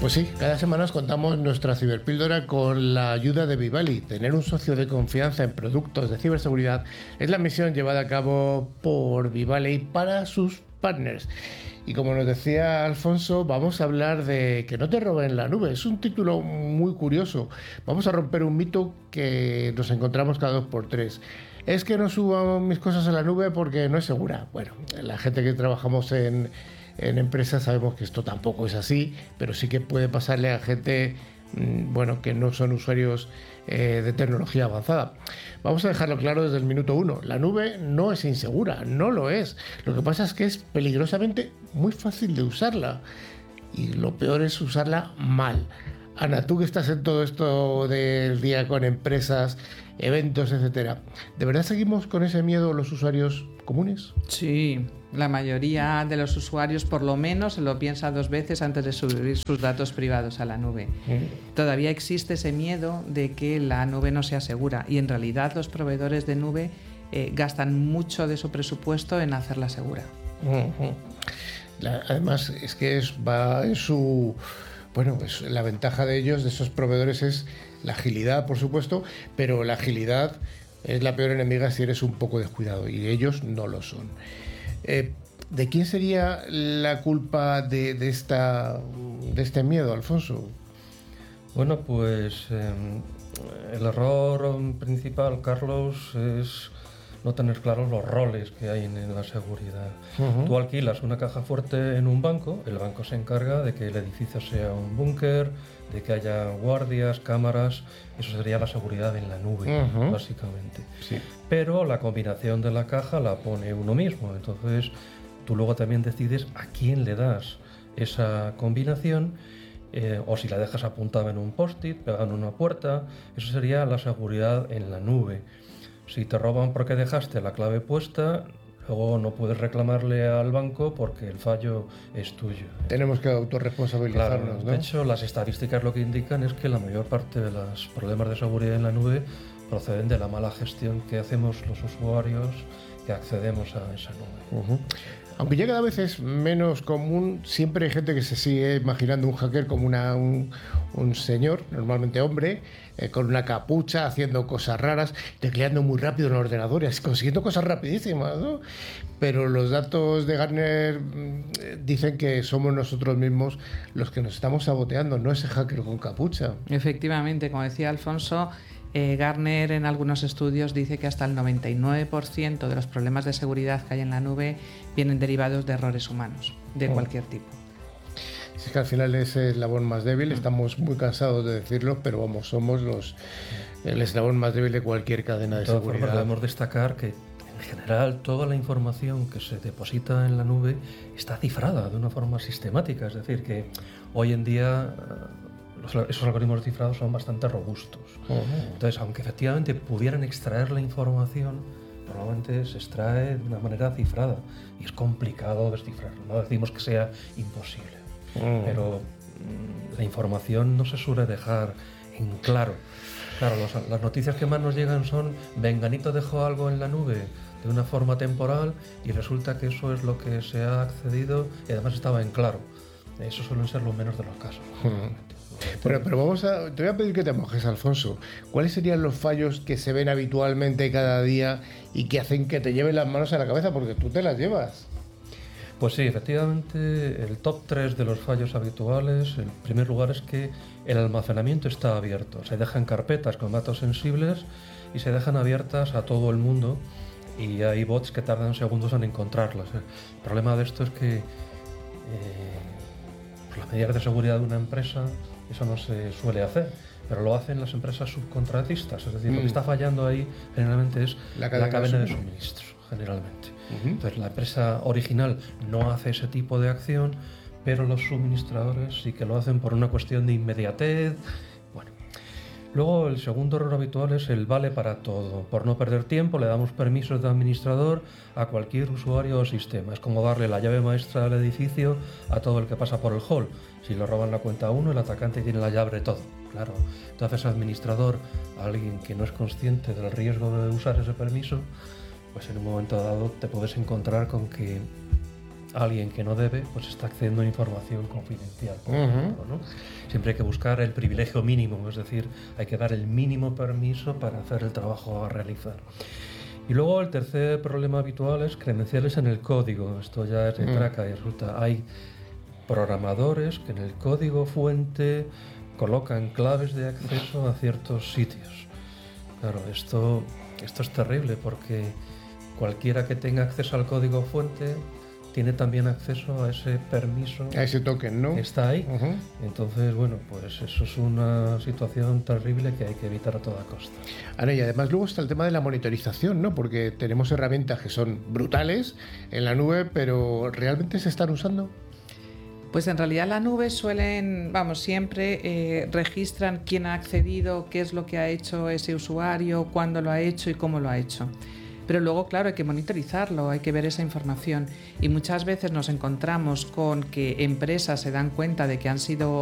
Pues sí, cada semana os contamos nuestra ciberpíldora con la ayuda de Vivali. Tener un socio de confianza en productos de ciberseguridad es la misión llevada a cabo por Vivali para sus partners. Y como nos decía Alfonso, vamos a hablar de que no te roben la nube. Es un título muy curioso. Vamos a romper un mito que nos encontramos cada 2 por 3. Es que no subo mis cosas a la nube porque no es segura. Bueno, la gente que trabajamos en empresas sabemos que esto tampoco es así, pero sí que puede pasarle a gente que no son usuarios de tecnología avanzada. Vamos a dejarlo claro desde el minuto 1. La nube no es insegura, no lo es. Lo que pasa es que es peligrosamente muy fácil de usarla y lo peor es usarla mal. Ana, tú que estás en todo esto del día con empresas, eventos, etcétera, ¿de verdad seguimos con ese miedo los usuarios comunes? Sí, la mayoría de los usuarios por lo menos se lo piensa 2 veces antes de subir sus datos privados a la nube. Todavía existe ese miedo de que la nube no sea segura y en realidad los proveedores de nube gastan mucho de su presupuesto en hacerla segura. Además es que va en su... Bueno, pues la ventaja de ellos, de esos proveedores, es la agilidad, por supuesto, pero la agilidad es la peor enemiga si eres un poco descuidado, y ellos no lo son. ¿De quién sería la culpa de este miedo, Alfonso? Bueno, pues el error principal, Carlos, es no tener claros los roles que hay en la seguridad. Tú alquilas una caja fuerte en un banco, el banco se encarga de que el edificio sea un búnker, de que haya guardias, cámaras, eso sería la seguridad en la nube, básicamente. Sí. Pero la combinación de la caja la pone uno mismo, entonces tú luego también decides a quién le das esa combinación, o si la dejas apuntada en un post-it, pegada en una puerta, eso sería la seguridad en la nube. Si te roban porque dejaste la clave puesta, luego no puedes reclamarle al banco porque el fallo es tuyo. Tenemos que autorresponsabilizarnos, claro, ¿no? De hecho, las estadísticas lo que indican es que la mayor parte de los problemas de seguridad en la nube proceden de la mala gestión que hacemos los usuarios que accedemos a esa nube. Aunque ya cada vez es menos común, siempre hay gente que se sigue imaginando un hacker como un señor, normalmente hombre, con una capucha, haciendo cosas raras, tecleando muy rápido en ordenadores, consiguiendo cosas rapidísimas, ¿no? Pero los datos de Gartner dicen que somos nosotros mismos los que nos estamos saboteando, no ese hacker con capucha. Efectivamente, como decía Alfonso, Gartner en algunos estudios dice que hasta el 99% de los problemas de seguridad que hay en la nube vienen derivados de errores humanos, de cualquier tipo. Es que al final es el eslabón más débil, estamos muy cansados de decirlo, pero vamos, somos el eslabón más débil de cualquier cadena de seguridad. Formas, debemos destacar que en general toda la información que se deposita en la nube está cifrada de una forma sistemática, es decir, que hoy en día esos algoritmos cifrados son bastante robustos. Entonces, aunque efectivamente pudieran extraer la información, normalmente se extrae de una manera cifrada y es complicado descifrarlo. No decimos que sea imposible, pero la información no se suele dejar en claro. Claro, las noticias que más nos llegan son: Venganito dejó algo en la nube de una forma temporal y resulta que eso es lo que se ha accedido y además estaba en claro. Eso suelen ser los menos de los casos. Bueno, pero te voy a pedir que te mojes, Alfonso. ¿Cuáles serían los fallos que se ven habitualmente cada día y que hacen que te lleven las manos a la cabeza? Porque tú te las llevas. Pues sí, efectivamente, el top 3 de los fallos habituales, en primer lugar, es que el almacenamiento está abierto. Se dejan carpetas con datos sensibles y se dejan abiertas a todo el mundo y hay bots que tardan segundos en encontrarlas. El problema de esto es que por las medidas de seguridad de una empresa eso no se suele hacer, pero lo hacen las empresas subcontratistas. Es decir, lo que está fallando ahí generalmente es la cadena de suministro, generalmente. Entonces la empresa original no hace ese tipo de acción, pero los suministradores sí que lo hacen por una cuestión de inmediatez. Bueno, luego el segundo error habitual es el vale para todo. Por no perder tiempo le damos permisos de administrador a cualquier usuario o sistema. Es como darle la llave maestra del edificio a todo el que pasa por el hall. Si le roban la cuenta a uno, el atacante tiene la llave de todo. Claro, entonces administrador, a alguien que no es consciente del riesgo de usar ese permiso, pues en un momento dado te puedes encontrar con que alguien que no debe, pues está accediendo a información confidencial, por ejemplo, ¿no? Siempre hay que buscar el privilegio mínimo, es decir, hay que dar el mínimo permiso para hacer el trabajo a realizar. Y luego el tercer problema habitual es credenciales en el código. Esto ya es de traca y resulta, hay programadores que en el código fuente colocan claves de acceso a ciertos sitios. Claro, esto es terrible porque cualquiera que tenga acceso al código fuente tiene también acceso a ese permiso, a ese token, ¿no? Que está ahí. Entonces, bueno, pues eso es una situación terrible que hay que evitar a toda costa. Ahora, y además luego está el tema de la monitorización, ¿no? Porque tenemos herramientas que son brutales en la nube, pero ¿realmente se están usando? Pues en realidad la nube siempre registran quién ha accedido, qué es lo que ha hecho ese usuario, cuándo lo ha hecho y cómo lo ha hecho. Pero luego, claro, hay que monitorizarlo, hay que ver esa información y muchas veces nos encontramos con que empresas se dan cuenta de que han sido